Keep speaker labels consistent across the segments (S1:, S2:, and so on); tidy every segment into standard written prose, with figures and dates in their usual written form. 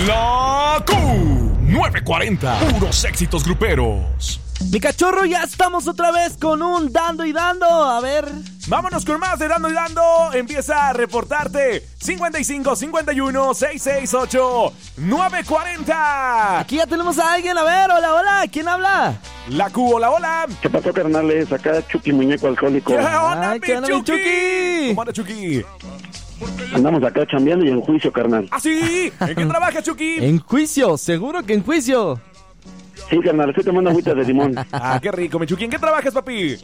S1: La Q940. Puros éxitos gruperos.
S2: Mi cachorro, ya estamos otra vez con un Dando y Dando. A ver.
S1: Vámonos con más de Dando y Dando. Empieza a reportarte. 55 51 668 940.
S2: Aquí ya tenemos a alguien. A ver, hola, hola. ¿Quién habla?
S1: La Q, hola, hola.
S3: ¿Qué pasó, carnales? Acá Chucky Muñeco Alcohólico.
S1: ¿Qué onda,
S2: Ay, ¿qué onda, mi
S1: Chucky?
S2: Chucky?
S1: ¿Cómo anda, Chucky?
S3: Andamos acá chambeando y en juicio, carnal.
S1: ¿Ah, sí? ¿En qué trabajas, Chucky?
S2: En juicio, seguro que en juicio.
S3: Sí, carnal, estoy tomando agüita de limón.
S1: Ah, qué rico, mi Chucky. ¿En qué trabajas, papi?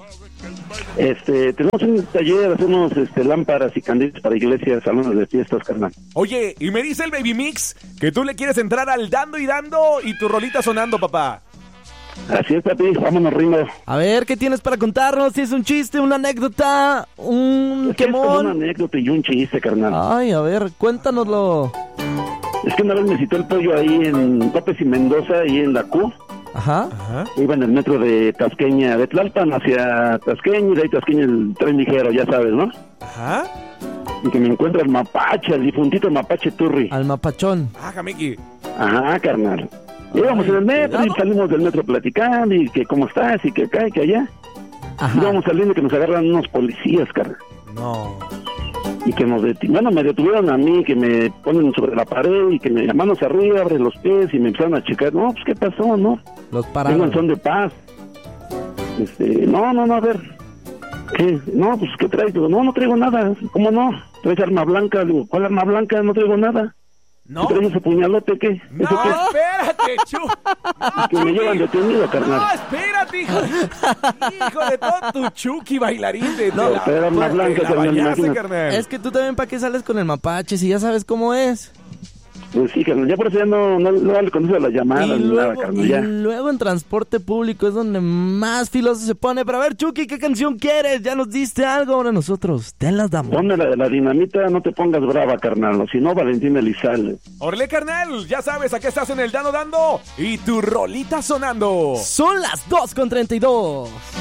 S3: Tenemos un taller, hacemos lámparas y candiles para iglesias, salones de fiestas, carnal.
S1: Oye, y me dice el Baby Mix que tú le quieres entrar al Dando y Dando y tu rolita sonando, papá.
S3: Así es, papi, vámonos, Ringo.
S2: A ver, ¿qué tienes para contarnos? Si es un chiste, una anécdota, un
S3: Es una
S2: quemón.
S3: anécdota y un chiste, carnal.
S2: Ay, a ver, cuéntanoslo.
S3: Es que una vez me citó el pollo ahí en López y Mendoza, ahí en la Q.
S2: Ajá.
S1: Ajá.
S3: Iba en el metro de Tasqueña, de Tlalpan hacia Tasqueña, y de ahí Tasqueña el tren ligero, ya sabes, ¿no?
S1: Ajá.
S3: Y que me encuentra el mapache, el difuntito mapache Turri.
S2: Al mapachón.
S1: Ajá, Miki.
S3: Ajá, carnal. Íbamos en el metro y
S2: cuidado.
S3: salimos del metro platicando y que cómo estás y que acá y que allá.
S2: Ajá.
S3: Íbamos saliendo y que nos agarran unos policías, carnal.
S1: No.
S3: Y que nos me detuvieron a mí, que me ponen sobre la pared y que me manos arriba, abren los pies y me empezaron a checar. No, pues, ¿qué pasó, no?
S2: Los
S3: Tengo en
S2: pararon.
S3: son de paz. No, a ver. ¿Qué? No, pues, ¿qué traes? Digo, no traigo nada. ¿Cómo no? ¿Traes arma blanca? Digo, ¿cuál arma blanca? No traigo nada.
S1: No.
S3: ¿Traes ese puñalote? ¿Qué?
S1: No,
S3: ¿Eso qué?
S1: espérate, No,
S3: Que me
S1: Chucky.
S3: llevan detenido, carnal.
S1: No, espérate, hijo de todo tu Chucky bailarín de
S3: No, pero arma blanca, carnal,
S1: bañaste,
S3: imagínate.
S1: carnal.
S2: Es que tú también, ¿para qué sales con el mapache si ya sabes cómo es?
S3: Pues sí, carnal, ya por eso ya no le contesto la llamada
S2: Y
S3: ni nada,
S2: luego,
S3: carnal,
S2: y
S3: ya.
S2: luego en transporte público es donde más filoso se pone. Pero a ver, Chucky, ¿qué canción quieres? Ya nos diste algo, ahora nosotros te las damos.
S3: Ponme la de la dinamita, no te pongas brava, carnal, o si no, Valentín Elizalde.
S1: Orle, carnal, ya sabes, aquí estás en el Dando Dando y tu rolita sonando.
S2: Son las 2:32.